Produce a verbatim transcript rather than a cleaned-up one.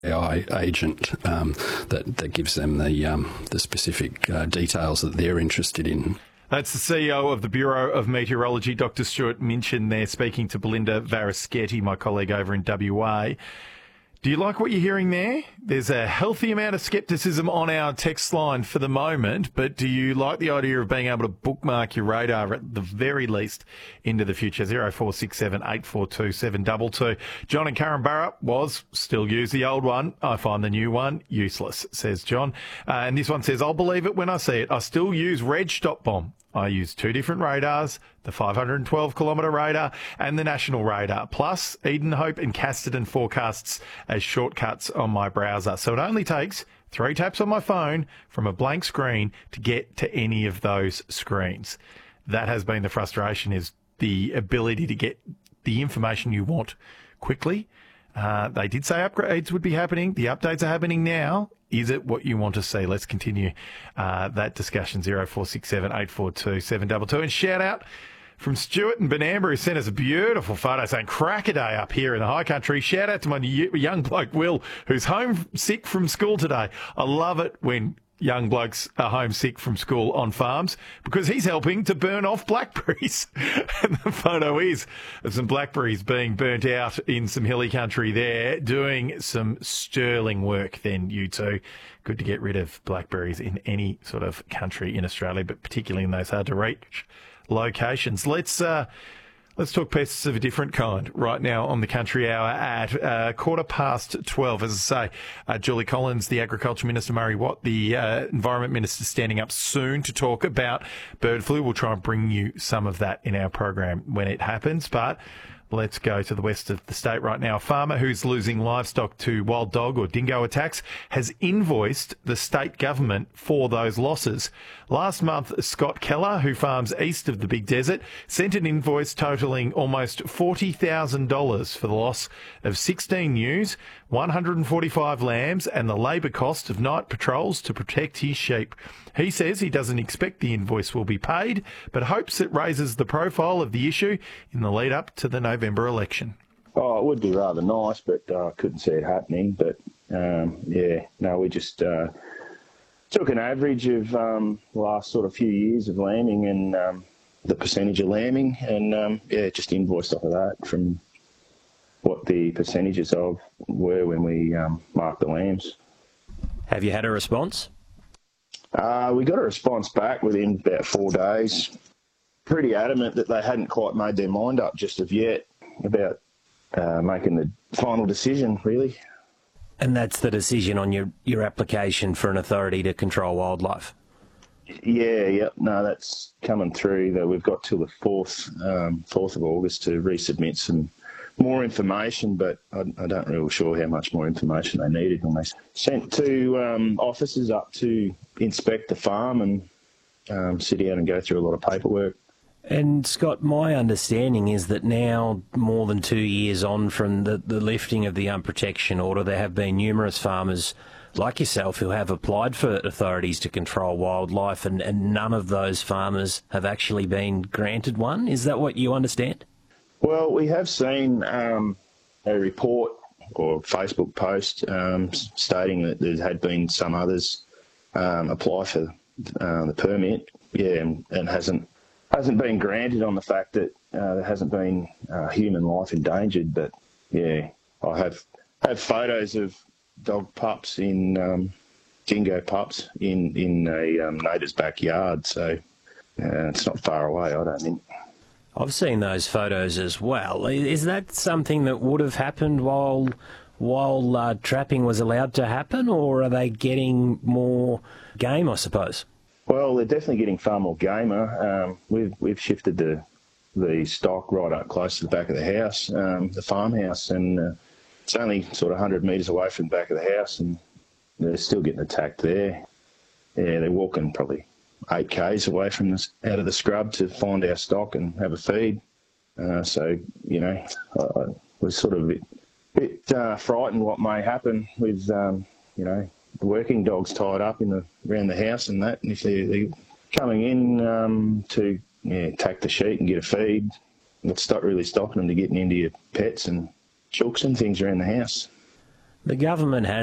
A I agent um, that, that gives them the um, the specific uh, details that they're interested in. That's the C E O of the Bureau of Meteorology, Doctor Stuart Minchin there, speaking to Belinda Varaschetti, my colleague over in W A. Do you like what you're hearing there? There's a healthy amount of scepticism on our text line for the moment, but do you like the idea of being able to bookmark your radar at the very least into the future? zero four six seven eight four two seven two two. John and Karen Burrup was, still use the old one. I find the new one useless, says John. Uh, and this one says, I'll believe it when I see it. I still use Reg Stop Bomb. I use two different radars, the five hundred twelve kilometre radar and the national radar, plus Eden Hope and Casterton forecasts as shortcuts on my browser. So it only takes three taps on my phone from a blank screen to get to any of those screens. That has been the frustration, is the ability to get the information you want quickly. Uh, they did say upgrades would be happening. The updates are happening now. Is it what you want to see? Let's continue uh, that discussion. zero four six seven eight four two seven two two. And shout out from Stuart and Benambra, who sent us a beautiful photo saying crack a day up here in the high country. Shout out to my young bloke, Will, who's homesick from school today. I love it when young blokes are homesick from school on farms because he's helping to burn off blackberries. And the photo is of some blackberries being burnt out in some hilly country there, doing some sterling work then, you two. Good to get rid of blackberries in any sort of country in Australia, but particularly in those hard to reach locations. Let's uh, let's talk pests of a different kind right now on the Country Hour at uh, quarter past twelve. As I say, uh, Julie Collins, the Agriculture Minister, Murray Watt, the uh, Environment Minister, standing up soon to talk about bird flu. We'll try and bring you some of that in our program when it happens, but let's go to the west of the state right now. A farmer who's losing livestock to wild dog or dingo attacks has invoiced the state government for those losses. Last month, Scott Keller, who farms east of the Big Desert, sent an invoice totalling almost forty thousand dollars for the loss of sixteen ewes, one hundred forty-five lambs and the labour cost of night patrols to protect his sheep. He says he doesn't expect the invoice will be paid, but hopes it raises the profile of the issue in the lead up to the November election. Oh, it would be rather nice, but I uh, couldn't see it happening. But, um, yeah, no, we just uh, took an average of um, the last sort of few years of lambing and um, the percentage of lambing and, um, yeah, just invoiced off of that from what the percentages of were when we um, marked the lambs. Have you had a response? Uh, we got a response back within about four days. Pretty adamant that they hadn't quite made their mind up just of yet about uh, making the final decision, really. And that's the decision on your, your application for an authority to control wildlife? Yeah, yeah. No, that's coming through. That we've got till the fourth, um, fourth of August to resubmit some more information, but I, I don't really sure how much more information they needed when they sent two um, officers up to inspect the farm and um, sit down and go through a lot of paperwork. And Scott, my understanding is that now, more than two years on from the, the lifting of the unprotection order, there have been numerous farmers like yourself who have applied for authorities to control wildlife, and, and none of those farmers have actually been granted one. Is that what you understand? Well, we have seen um, a report or Facebook post um, stating that there had been some others um, apply for uh, the permit, yeah, and, and hasn't hasn't been granted on the fact that uh, there hasn't been uh, human life endangered. But yeah, I have have photos of dog pups in um, dingo pups in in a um, neighbour's backyard, so uh, it's not far away, I don't think. I've seen those photos as well. Is that something that would have happened while while uh, trapping was allowed to happen, or are they getting more game, I suppose? Well, they're definitely getting far more gamer. Um, we've we've shifted the the stock right up close to the back of the house, um, the farmhouse, and uh, it's only sort of one hundred metres away from the back of the house, and they're still getting attacked there. Yeah, they're walking probably eight k's away from this, out of the scrub to find our stock and have a feed. Uh, so, you know, I, I was sort of a bit, bit uh, frightened what may happen with, um, you know, the working dogs tied up in the around the house and that. And if they're, they're coming in um, to yeah, attack the sheep and get a feed, it's not really stopping them to getting into your pets and chooks and things around the house. The government has